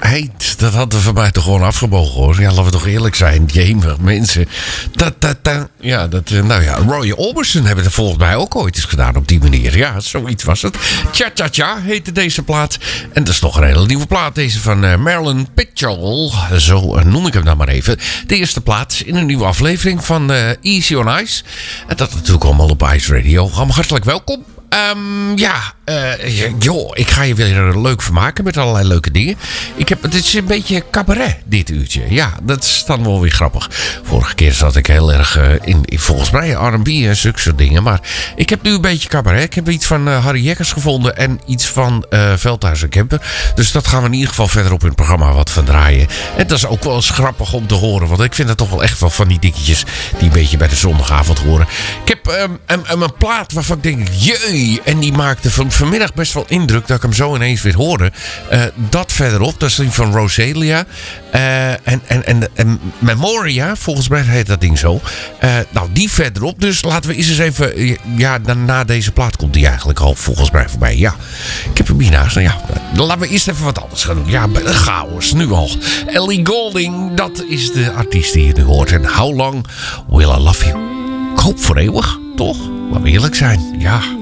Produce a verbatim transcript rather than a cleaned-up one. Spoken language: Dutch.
heet. Dat hadden we van mij toch gewoon afgebogen, hoor. Ja, laten we toch eerlijk zijn. Jemig, mensen. Ta, ta, ta. Ja, dat, nou ja, Roy Orbison hebben het volgens mij ook ooit eens gedaan op die manier. Ja, zoiets was het. Tja, tja, tja heette deze plaat. En dat is toch een hele nieuwe plaat. Deze van uh, Marilyn Pitchell. Zo uh, noem ik hem dan maar even. De eerste plaat in een nieuwe aflevering van uh, Easy on Ice. En dat natuurlijk allemaal op Ice Radio. Allemaal hartelijk welkom. Um, ja, uh, joh, ik ga je weer leuk vermaken met allerlei leuke dingen. Ik heb, het is een beetje cabaret dit uurtje. Ja, dat is dan wel weer grappig. Vorige keer zat ik heel erg uh, in, in volgens mij R en B en zulke soort dingen. Maar ik heb nu een beetje cabaret. Ik heb iets van uh, Harry Jekkers gevonden en iets van uh, Veldhuis en Kemper. Dus dat gaan we in ieder geval verderop in het programma wat van draaien. En dat is ook wel eens grappig om te horen. Want ik vind het toch wel echt wel van die dingetjes die een beetje bij de zondagavond horen. Ik heb um, een, een, een plaat waarvan ik denk, jee. En die maakte van, vanmiddag best wel indruk dat ik hem zo ineens weer hoorde. Uh, dat verderop, dat is die van Rosalia. Uh, en, en, en, en Memoria, volgens mij heet dat ding zo. Uh, nou, die verderop. Dus laten we eens eens even... Ja, na deze plaat komt die eigenlijk al volgens mij voorbij. Ja, ik heb hem hiernaast. Nou ja, laten we eerst even wat anders gaan doen. Ja, bij de chaos, nu al. Ellie Goulding, dat is de artiest die je nu hoort. En How Long Will I Love You? Ik hoop voor eeuwig, toch? Laten we eerlijk zijn. Ja.